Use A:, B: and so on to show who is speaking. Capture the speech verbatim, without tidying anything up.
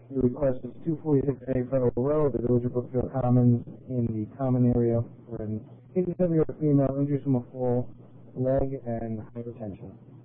A: The request is two forty-six A Federal Road, the Village of Brookfield Commons, in the common area for an eighty-seven-year-old female injured from a fall, leg, and hypertension.